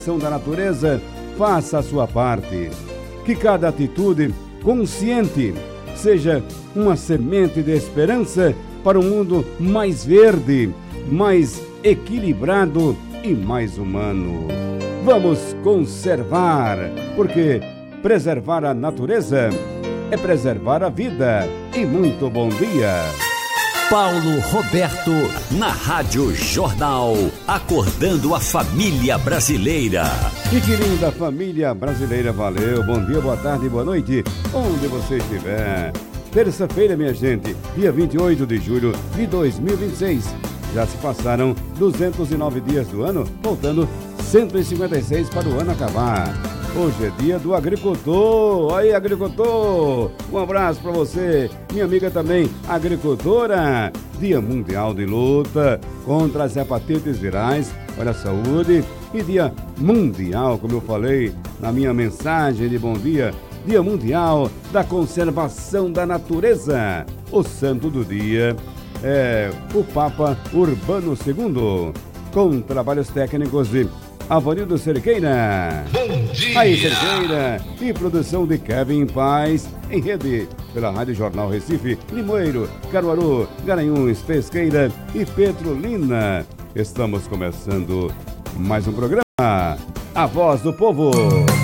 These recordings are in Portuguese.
da natureza, faça a sua parte. Que cada atitude consciente seja uma semente de esperança para um mundo mais verde, mais equilibrado e mais humano. Vamos conservar, porque preservar a natureza é preservar a vida. E muito bom dia. Paulo Roberto, na Rádio Jornal, acordando a família brasileira. E que linda família brasileira, valeu. Bom dia, boa tarde, boa noite, onde você estiver. Terça-feira, minha gente, dia 28 de julho de 2026. Já se passaram 209 dias do ano, faltando 156 para o ano acabar. Hoje é dia do agricultor. Aí, agricultor, um abraço para você, minha amiga também, agricultora. Dia mundial de luta contra as hepatites virais, olha a saúde. E dia mundial, como eu falei na minha mensagem de bom dia, dia mundial da conservação da natureza. O santo do dia é o Papa Urbano II, com trabalhos técnicos de Avanildo Cerqueira. Bom dia! Aí, Cerqueira, e produção de Kevin Paz, em rede pela Rádio Jornal Recife, Limoeiro, Caruaru, Garanhuns, Pesqueira e Petrolina. Estamos começando mais um programa, A Voz do Povo.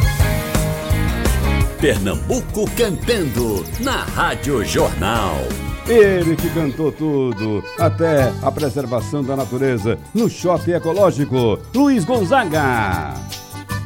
Pernambuco cantando, na Rádio Jornal. Ele que cantou tudo, até a preservação da natureza, no Shopping Ecológico, Luiz Gonzaga.